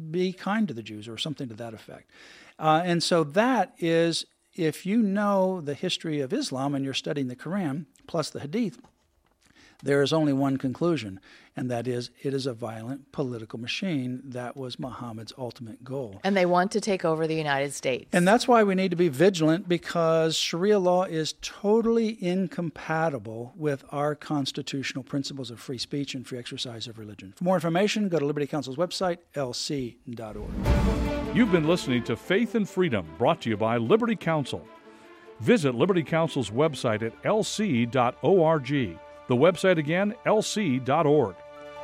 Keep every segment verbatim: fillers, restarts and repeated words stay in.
be kind to the Jews, or something to that effect. Uh, and so that is, if you know the history of Islam and you're studying the Quran plus the Hadith, there is only one conclusion, and that is it is a violent political machine. That was Muhammad's ultimate goal. And they want to take over the United States. And that's why we need to be vigilant, because Sharia law is totally incompatible with our constitutional principles of free speech and free exercise of religion. For more information, go to Liberty Counsel's website, L C dot org. You've been listening to Faith and Freedom, brought to you by Liberty Counsel. Visit Liberty Counsel's website at L C dot org. The website again, L C dot org.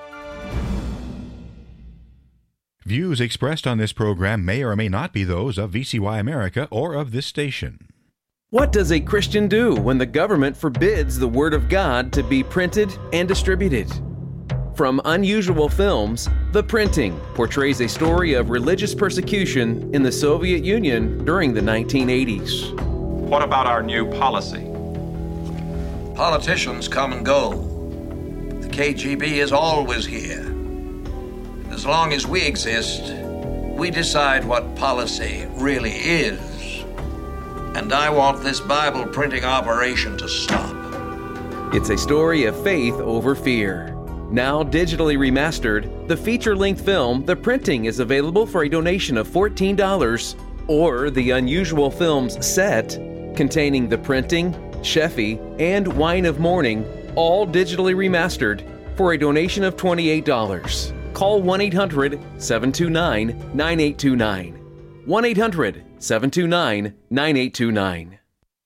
Views expressed on this program may or may not be those of V C Y America or of this station. What does a Christian do when the government forbids the Word of God to be printed and distributed? From Unusual Films, The Printing portrays a story of religious persecution in the Soviet Union during the nineteen eighties. What about our new policy? Politicians come and go. The K G B is always here. As long as we exist, we decide what policy really is. And I want this Bible printing operation to stop. It's a story of faith over fear. Now digitally remastered, the feature-length film, The Printing, is available for a donation of fourteen dollars, or the Unusual Films set, containing The Printing, Sheffy, and Wine of Mourning, all digitally remastered, for a donation of twenty-eight dollars. Call one eight hundred, seven two nine, nine eight two nine. one eight hundred, seven two nine, nine eight two nine.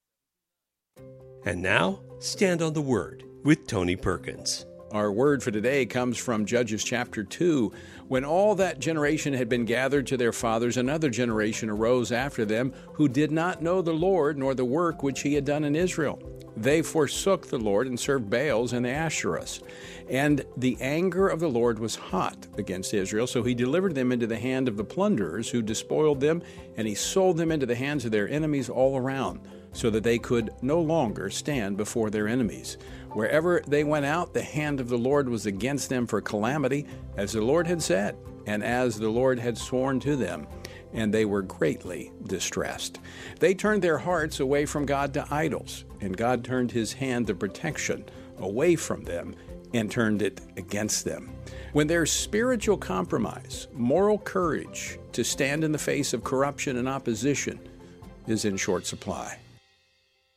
And now, Stand on the Word with Tony Perkins. Our word for today comes from Judges chapter two. When all that generation had been gathered to their fathers, another generation arose after them who did not know the Lord nor the work which he had done in Israel. They forsook the Lord and served Baals and the Asherahs. And the anger of the Lord was hot against Israel, so he delivered them into the hand of the plunderers who despoiled them, and he sold them into the hands of their enemies all around, so that they could no longer stand before their enemies. Wherever they went out, the hand of the Lord was against them for calamity, as the Lord had said, and as the Lord had sworn to them, and they were greatly distressed. They turned their hearts away from God to idols, and God turned his hand of protection away from them and turned it against them. When there's spiritual compromise, moral courage to stand in the face of corruption and opposition is in short supply.